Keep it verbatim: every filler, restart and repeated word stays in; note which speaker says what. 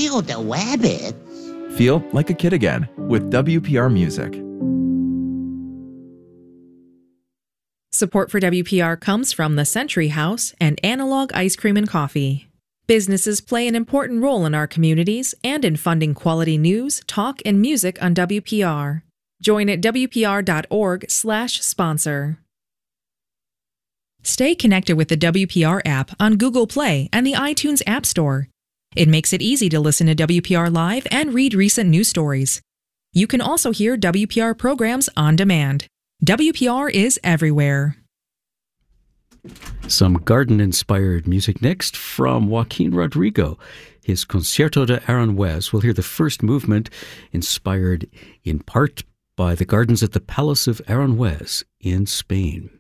Speaker 1: Feel the wabbits.
Speaker 2: Feel like a kid again with W P R Music.
Speaker 3: Support for W P R comes from the Century House and Analog Ice Cream and Coffee. Businesses play an important role in our communities and in funding quality news, talk, and music on W P R. Join at W P R dot org slash sponsor. Stay connected with the W P R app on Google Play and the iTunes App Store. It makes it easy to listen to W P R Live and read recent news stories. You can also hear W P R programs on demand. W P R is everywhere.
Speaker 4: Some garden-inspired music next from Joaquin Rodrigo. His Concierto de Aranjuez. We'll hear the first movement, inspired in part by the gardens at the Palace of Aranjuez in Spain.